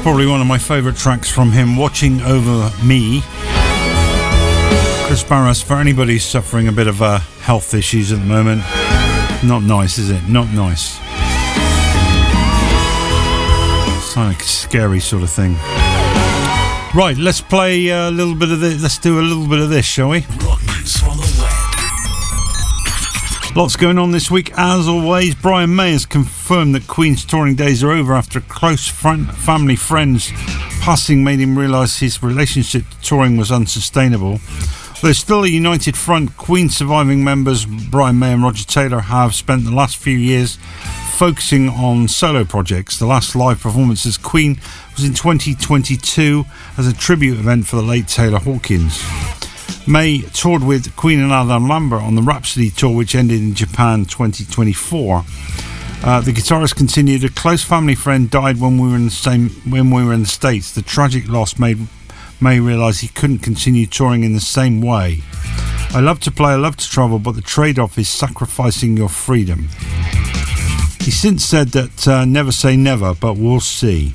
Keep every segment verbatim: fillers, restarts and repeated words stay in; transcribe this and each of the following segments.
Probably one of my favourite tracks from him, Watching Over Me. Chris Barras, for anybody suffering a bit of uh, health issues at the moment, not nice, is it? Not nice. It's like a scary sort of thing. Right, let's play a little bit of this. Let's do a little bit of this, shall we? Lots going on this week, as always. Brian May has confirmed that Queen's touring days are over after a close friend, family friend's passing made him realise his relationship to touring was unsustainable. There's still a united front. Queen surviving members Brian May and Roger Taylor have spent the last few years focusing on solo projects. The last live performance as Queen was in twenty twenty-two as a tribute event for the late Taylor Hawkins. May toured with Queen and Adam Lambert on the Rhapsody tour, which ended in Japan twenty twenty-four. Uh, the guitarist continued, a close family friend died when we were in the same when we were in the States. The tragic loss made May realise he couldn't continue touring in the same way. I love to play, I love to travel, but the trade-off is sacrificing your freedom. He since said that uh, never say never, but we'll see.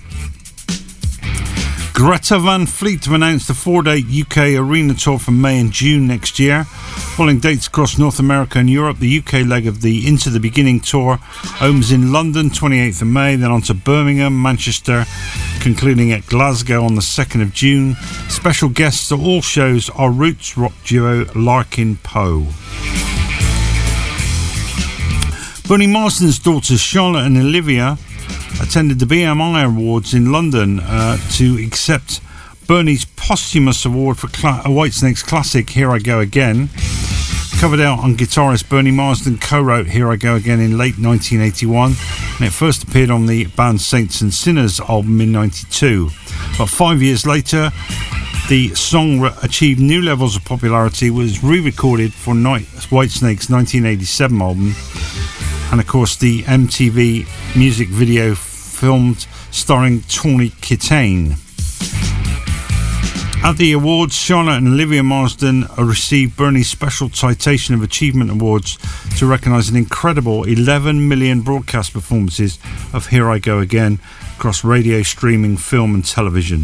Greta Van Fleet have announced a four-day U K arena tour for May and June next year. Following dates across North America and Europe, the U K leg of the Into the Beginning tour opens in London twenty-eighth of May, then on to Birmingham, Manchester, concluding at Glasgow on the second of June. Special guests at all shows are roots rock duo Larkin Poe. Bernie Marsden's daughters Charlotte and Olivia attended the B M I Awards in London uh, to accept Bernie's posthumous award for Cla- Whitesnake's classic Here I Go Again. Covered out on guitarist Bernie Marsden co-wrote Here I Go Again in late nineteen eighty-one, and it first appeared on the band Saints and Sinners album in ninety-two. But five years later, the song re- achieved new levels of popularity, was re-recorded for Night- Whitesnake's nineteen eighty-seven album, and of course the M T V music video filmed starring Tawny Kitaen. At the awards, Charlotte and Olivia Marsden received Bernie's Special Citation of Achievement Awards to recognise an incredible eleven million broadcast performances of Here I Go Again across radio, streaming, film and television.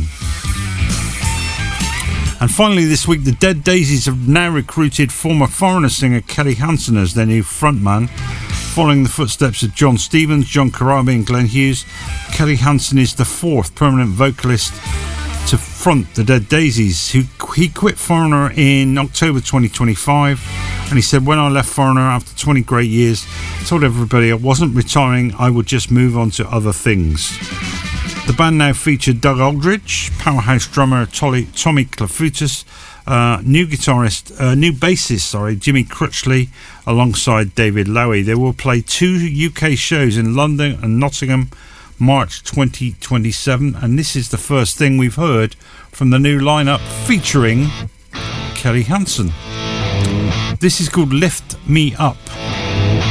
And finally this week, the Dead Daisies have now recruited former Foreigner singer Kelly Hansen as their new frontman. Following the footsteps of John Stevens, John Corabi and Glenn Hughes, Kelly Hansen is the fourth permanent vocalist to front the Dead Daisies. Who he quit Foreigner in October twenty twenty-five, and he said, when I left Foreigner after twenty great years, I told everybody I wasn't retiring, I would just move on to other things. The band now featured Doug Aldridge, Powerhouse drummer Tommy, Tommy Clafoutis, uh, new guitarist, uh, new bassist, sorry, Jimmy Crutchley, alongside David Lowie. They will play two U K shows in London and Nottingham, March twenty twenty-seven, and this is the first thing we've heard from the new lineup featuring Kelly Hansen. This is called Lift Me Up.